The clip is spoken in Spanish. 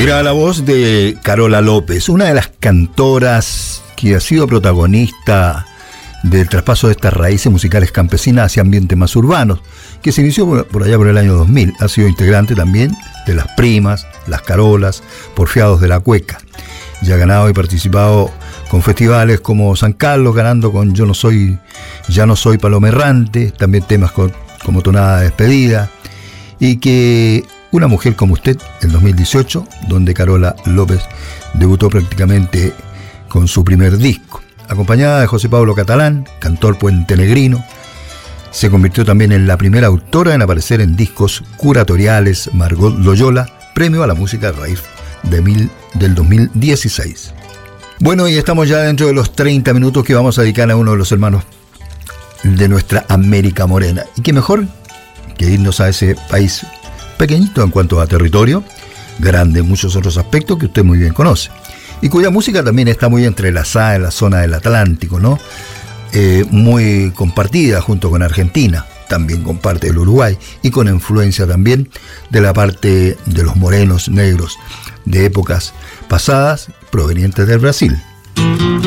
Era la voz de Carola López, una de las cantoras que ha sido protagonista del traspaso de estas raíces musicales campesinas hacia ambientes más urbanos, que se inició por allá por el año 2000. Ha sido integrante también de Las Primas, Las Carolas, Porfiados de la Cueca. Ya ha ganado y participado con festivales como San Carlos, ganando con Ya no soy Paloma Errante, también temas como Tonada de Despedida, y que Una mujer como usted, en 2018, donde Carola López debutó prácticamente con su primer disco. Acompañada de José Pablo Catalán, cantor puentenegrino, se convirtió también en la primera autora en aparecer en discos curatoriales Margot Loyola, premio a la música de raíz del 2016. Bueno, y estamos ya dentro de los 30 minutos que vamos a dedicar a uno de los hermanos de nuestra América Morena. Y qué mejor que irnos a ese país pequeñito en cuanto a territorio, grande en muchos otros aspectos que usted muy bien conoce, y cuya música también está muy entrelazada en la zona del Atlántico, ¿no? Muy compartida junto con Argentina, también con parte del Uruguay, y con influencia también de la parte de los morenos negros de épocas pasadas provenientes del Brasil.